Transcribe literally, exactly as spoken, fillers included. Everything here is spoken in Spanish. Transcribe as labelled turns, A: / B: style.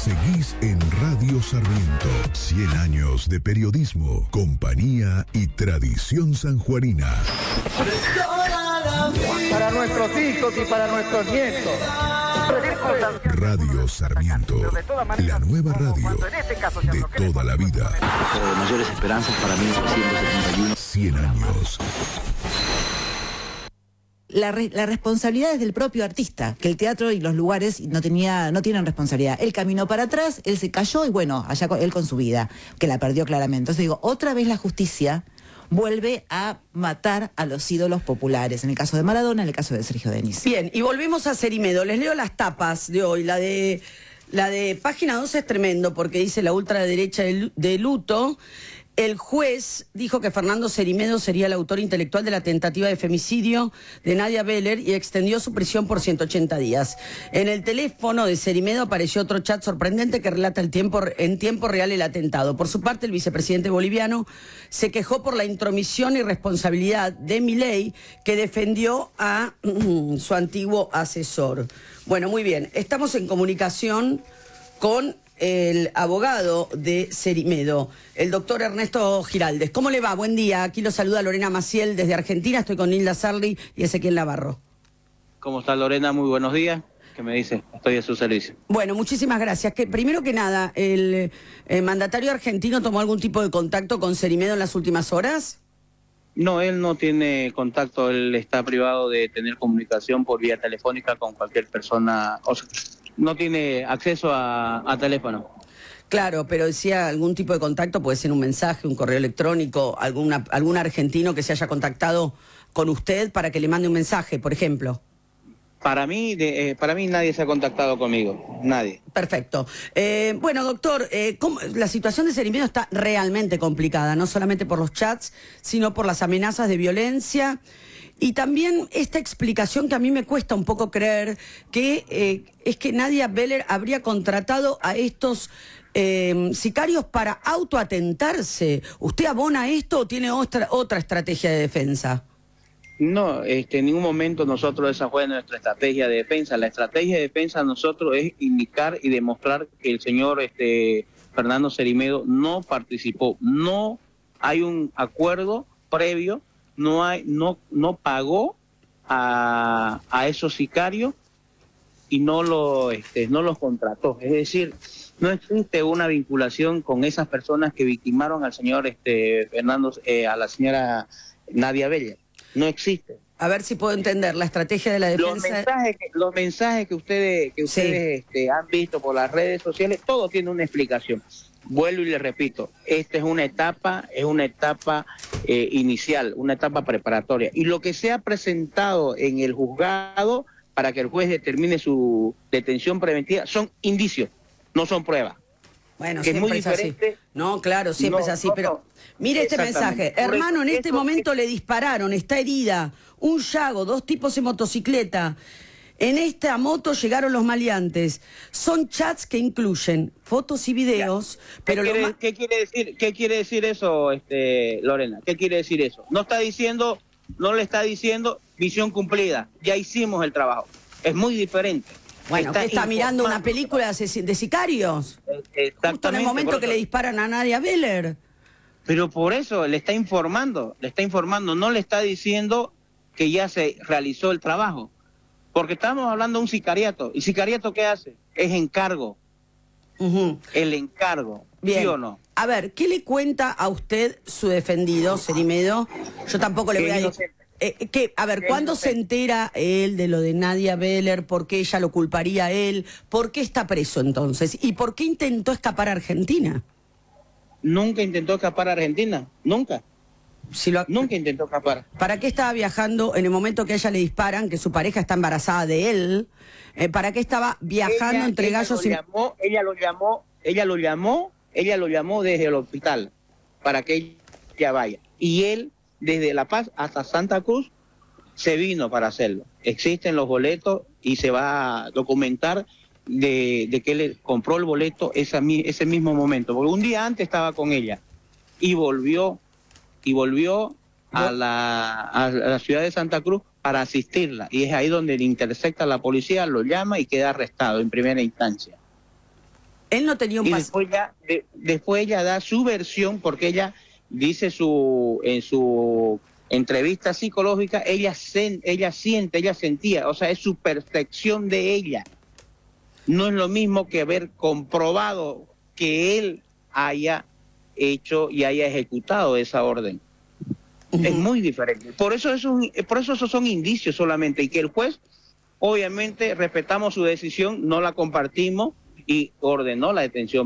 A: Seguís en Radio Sarmiento. cien años de periodismo, compañía y tradición sanjuanina.
B: Para nuestros hijos y para nuestros nietos.
A: Radio Sarmiento, la nueva radio de toda la vida.
C: Pero de mayores esperanzas para mil novecientos setenta y uno.
A: cien años.
D: La, re, la responsabilidad es del propio artista, que el teatro y los lugares no tenía, no tienen responsabilidad. Él caminó para atrás, él se cayó y bueno, allá con, él con su vida, que la perdió claramente. Entonces digo, otra vez la justicia vuelve a matar a los ídolos populares, en el caso de Maradona, en el caso de Sergio Denis.
E: Bien, y volvemos a Cerimedo. Les leo las tapas de hoy. La de, la de página doce es tremendo porque dice la ultraderecha de, de luto. El juez dijo que Fernando Cerimedo sería el autor intelectual de la tentativa de femicidio de Nadia Beller y extendió su prisión por ciento ochenta días. En el teléfono de Cerimedo apareció otro chat sorprendente que relata el tiempo, en tiempo real el atentado. Por su parte, el vicepresidente boliviano se quejó por la intromisión y responsabilidad de Milei, que defendió a uh, su antiguo asesor. Bueno, muy bien. Estamos en comunicación con el abogado de Cerimedo, el doctor Ernesto Giraldes. ¿Cómo le va? Buen día. Aquí lo saluda Lorena Maciel desde Argentina. Estoy con Nilda Sarli y Ezequiel Navarro.
F: ¿Cómo está Lorena? Muy buenos días. ¿Qué me dice? Estoy a su servicio.
E: Bueno, muchísimas gracias. Que primero que nada, ¿el, el mandatario argentino tomó algún tipo de contacto con Cerimedo en las últimas horas?
F: No, él no tiene contacto. Él está privado de tener comunicación por vía telefónica con cualquier persona. O sea, no tiene acceso a, a teléfono.
E: Claro, pero decía algún tipo de contacto, puede ser un mensaje, un correo electrónico, alguna, algún argentino que se haya contactado con usted para que le mande un mensaje, por ejemplo.
F: Para mí, de, eh, para mí nadie se ha contactado conmigo, nadie.
E: Perfecto. Eh, bueno, doctor, eh, ¿cómo, la situación de Cerimedo está realmente complicada, no solamente por los chats, sino por las amenazas de violencia. Y también esta explicación que a mí me cuesta un poco creer, que eh, es que Nadia Beller habría contratado a estos eh, sicarios para autoatentarse. ¿Usted abona esto o tiene otra, otra estrategia de defensa?
F: No, este, en ningún momento nosotros esa fue nuestra estrategia de defensa. La estrategia de defensa de nosotros es indicar y demostrar que el señor este, Fernando Cerimedo no participó. No hay un acuerdo previo. No hay, no, no pagó a, a esos sicarios y no lo, este, no los contrató. Es decir, no existe una vinculación con esas personas que victimaron al señor este, Fernando, eh, a la señora Nadia Beller. No existe.
E: A ver si puedo entender la estrategia de la defensa.
F: Los mensajes que, los mensajes que ustedes, que ustedes sí. este, han visto por las redes sociales, todo tiene una explicación. Vuelvo y le repito, esta es una etapa, es una etapa eh, inicial, una etapa preparatoria. Y lo que se ha presentado en el juzgado para que el juez determine su detención preventiva son indicios, no son pruebas.
E: Bueno, que siempre es muy diferente. Es así. No, claro, siempre no, es así, no, pero no. Mire este mensaje. Hermano, en este momento le dispararon, está herida, un llago, dos tipos en motocicleta. En esta moto llegaron los maleantes. Son chats que incluyen fotos y videos,
F: ¿Qué
E: pero
F: quiere,
E: lo
F: ¿qué quiere decir? ¿Qué quiere decir eso, este, Lorena? ¿Qué quiere decir eso? No está diciendo, no le está diciendo visión cumplida. Ya hicimos el trabajo. Es muy diferente.
E: Bueno, está, está mirando una película de sicarios. Justo en el momento que le disparan a Nadia Beller.
F: Pero por eso le está informando, le está informando, no le está diciendo que ya se realizó el trabajo. Porque estamos hablando de un sicariato. ¿Y sicariato qué hace? Es encargo. Uh-huh. El encargo.
E: Bien.
F: ¿Sí o no?
E: A ver, ¿qué le cuenta a usted su defendido, Cerimedo? Yo tampoco le voy a decir... Eh, que, a ver, ¿cuándo se entera él de lo de Nadia Beller? ¿Por qué ella lo culparía a él? ¿Por qué está preso entonces? ¿Y por qué intentó escapar a Argentina?
F: Nunca intentó escapar a Argentina. Nunca.
E: Si lo...
F: Nunca intentó escapar.
E: ¿Para qué estaba viajando en el momento que a ella le disparan, que su pareja está embarazada de él? Eh, ¿Para qué estaba viajando
F: ella,
E: entre
F: ella
E: gallos?
F: Lo
E: y...
F: llamó, ella lo llamó, ella lo llamó, ella lo llamó desde el hospital para que ella vaya. Y él, desde La Paz hasta Santa Cruz, se vino para hacerlo. Existen los boletos y se va a documentar de, de que él compró el boleto esa, ese mismo momento. Porque un día antes estaba con ella y volvió y volvió a la, a la ciudad de Santa Cruz para asistirla. Y es ahí donde le intercepta la policía, lo llama y queda arrestado en primera instancia.
E: Él no tenía un
F: Y
E: pas...
F: después, ya, de, después ella da su versión, porque ella dice su en su entrevista psicológica, ella, sen, ella siente, ella sentía, o sea, es su percepción de ella. No es lo mismo que haber comprobado que él haya hecho y haya ejecutado esa orden. Uh-huh. Es muy diferente. Por eso, eso, por eso esos son indicios solamente, y que el juez, obviamente, respetamos su decisión, no la compartimos y ordenó la detención.